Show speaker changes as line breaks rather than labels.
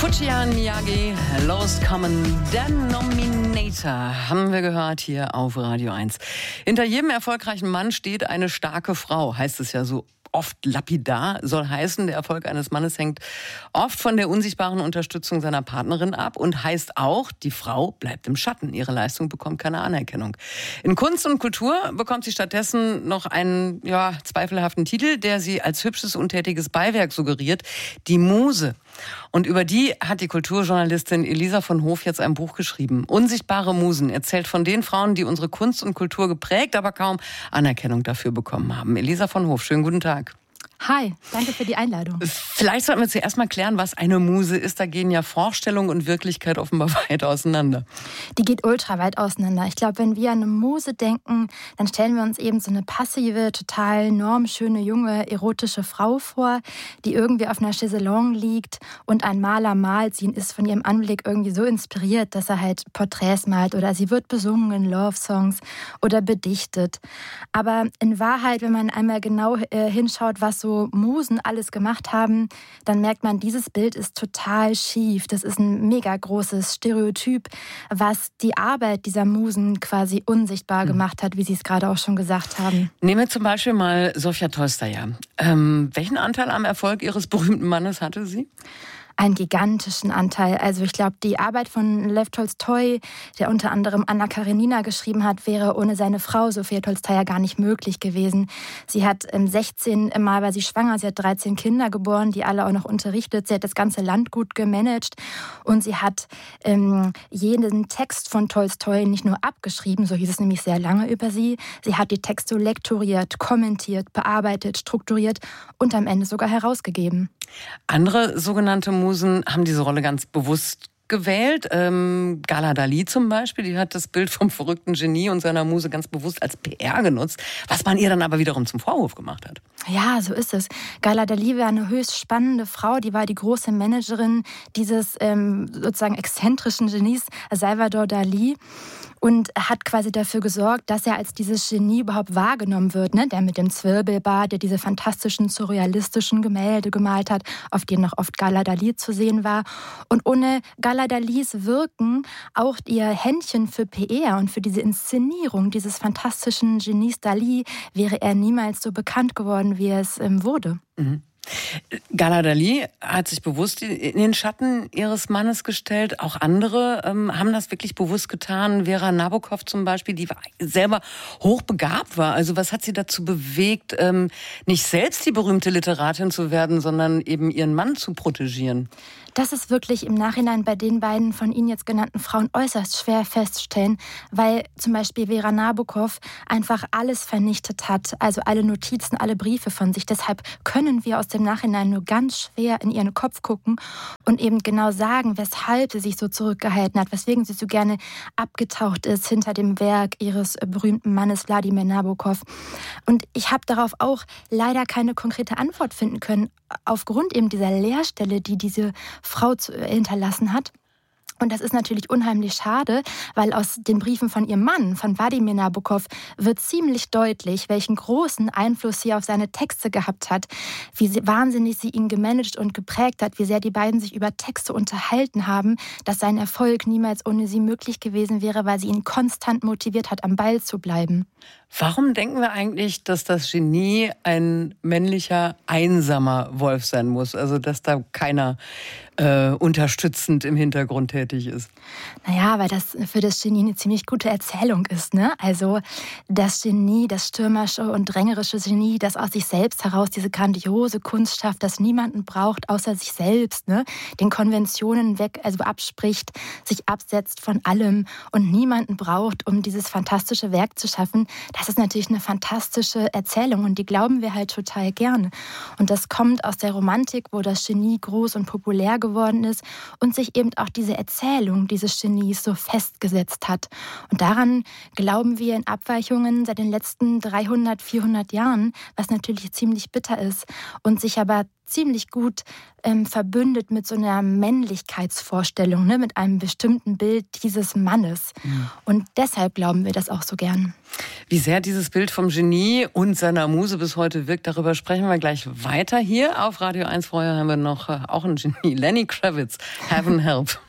Fujian Miyagi, Loskommen, Denominator, haben wir gehört hier auf Radio 1. Hinter jedem erfolgreichen Mann steht eine starke Frau, heißt es ja so oft lapidar, soll heißen, der Erfolg eines Mannes hängt oft von der unsichtbaren Unterstützung seiner Partnerin ab und heißt auch, die Frau bleibt im Schatten. Ihre Leistung bekommt keine Anerkennung. In Kunst und Kultur bekommt sie stattdessen noch einen zweifelhaften Titel, der sie als hübsches, untätiges Beiwerk suggeriert, die Muse. Und über die hat die Kulturjournalistin Elisa von Hoof jetzt ein Buch geschrieben. Unsichtbare Musen erzählt von den Frauen, die unsere Kunst und Kultur geprägt, aber kaum Anerkennung dafür bekommen haben. Elisa von Hoof, schönen guten Tag.
Hi, danke für die Einladung.
Vielleicht sollten wir zuerst mal klären, was eine Muse ist. Da gehen ja Vorstellung und Wirklichkeit offenbar weit auseinander.
Die geht ultra weit auseinander. Ich glaube, wenn wir an eine Muse denken, dann stellen wir uns eben so eine passive, total normschöne, junge, erotische Frau vor, die irgendwie auf einer Chaiselongue liegt und ein Maler malt. Sie ist von ihrem Anblick irgendwie so inspiriert, dass er halt Porträts malt oder sie wird besungen in Love-Songs oder bedichtet. Aber in Wahrheit, wenn man einmal genau hinschaut, was so Musen alles gemacht haben, dann merkt man, dieses Bild ist total schief. Das ist ein mega großes Stereotyp, was die Arbeit dieser Musen quasi unsichtbar gemacht hat, wie Sie es gerade auch schon gesagt haben.
Nehmen wir zum Beispiel mal Sofia Tolstaja. Welchen Anteil am Erfolg Ihres berühmten Mannes hatte sie?
Einen gigantischen Anteil. Also ich glaube, die Arbeit von Lew Tolstoi, der unter anderem Anna Karenina geschrieben hat, wäre ohne seine Frau Sofia Tolstaja gar nicht möglich gewesen. Sie hat 16 Mal war sie schwanger, sie hat 13 Kinder geboren, die alle auch noch unterrichtet. Sie hat das ganze Land gut gemanagt und sie hat jeden Text von Tolstoi nicht nur abgeschrieben, so hieß es nämlich sehr lange über sie. Sie hat die Texte lektoriert, kommentiert, bearbeitet, strukturiert und am Ende sogar herausgegeben.
Andere sogenannte Musen haben diese Rolle ganz bewusst gewählt. Gala Dali zum Beispiel, die hat das Bild vom verrückten Genie und seiner Muse ganz bewusst als PR genutzt, was man ihr dann aber wiederum zum Vorwurf gemacht hat.
Ja, so ist es. Gala Dali war eine höchst spannende Frau, die war die große Managerin dieses sozusagen exzentrischen Genies Salvador Dali und hat quasi dafür gesorgt, dass er als dieses Genie überhaupt wahrgenommen wird, ne? Der mit dem Zwirbelbart, der diese fantastischen, surrealistischen Gemälde gemalt hat, auf denen noch oft Gala Dali zu sehen war. Und ohne Gala Dalis Wirken, auch ihr Händchen für PR und für diese Inszenierung dieses fantastischen Genies Dali, wäre er niemals so bekannt geworden, wie er es wurde.
Mhm. Gala Dali hat sich bewusst in den Schatten ihres Mannes gestellt. Auch andere haben das wirklich bewusst getan. Vera Nabokov zum Beispiel, die selber hochbegabt war. Also was hat sie dazu bewegt, nicht selbst die berühmte Literatin zu werden, sondern eben ihren Mann zu protegieren?
Das ist wirklich im Nachhinein bei den beiden von Ihnen jetzt genannten Frauen äußerst schwer festzustellen, weil zum Beispiel Vera Nabokov einfach alles vernichtet hat, also alle Notizen, alle Briefe von sich. Deshalb können wir aus dem Nachhinein nur ganz schwer in ihren Kopf gucken und eben genau sagen, weshalb sie sich so zurückgehalten hat, weswegen sie so gerne abgetaucht ist hinter dem Werk ihres berühmten Mannes Wladimir Nabokov. Und ich habe darauf auch leider keine konkrete Antwort finden können, aufgrund eben dieser Leerstelle, die diese Frau hinterlassen hat. Und das ist natürlich unheimlich schade, weil aus den Briefen von ihrem Mann, von Wladimir Nabokov, wird ziemlich deutlich, welchen großen Einfluss sie auf seine Texte gehabt hat, wie wahnsinnig sie ihn gemanagt und geprägt hat, wie sehr die beiden sich über Texte unterhalten haben, dass sein Erfolg niemals ohne sie möglich gewesen wäre, weil sie ihn konstant motiviert hat, am Ball zu bleiben.
Warum denken wir eigentlich, dass das Genie ein männlicher, einsamer Wolf sein muss? Also dass da keiner unterstützend im Hintergrund tätig ist?
Naja, weil das für das Genie eine ziemlich gute Erzählung ist, ne? Also das Genie, das stürmerische und drängerische Genie, das aus sich selbst heraus diese grandiose Kunst schafft, das niemanden braucht außer sich selbst, ne? Den Konventionen abspricht, sich absetzt von allem und niemanden braucht, um dieses fantastische Werk zu schaffen. Das ist natürlich eine fantastische Erzählung und die glauben wir halt total gerne. Und das kommt aus der Romantik, wo das Genie groß und populär geworden ist und sich eben auch diese Erzählung dieses Genies so festgesetzt hat. Und daran glauben wir in Abweichungen seit den letzten 300, 400 Jahren, was natürlich ziemlich bitter ist und sich aber ziemlich gut verbündet mit so einer Männlichkeitsvorstellung, ne, mit einem bestimmten Bild dieses Mannes. Mhm. Und deshalb glauben wir das auch so gern.
Wie sehr dieses Bild vom Genie und seiner Muse bis heute wirkt, darüber sprechen wir gleich weiter hier auf Radio 1. Vorher haben wir noch auch ein Genie, Lenny Kravitz, Heaven Help.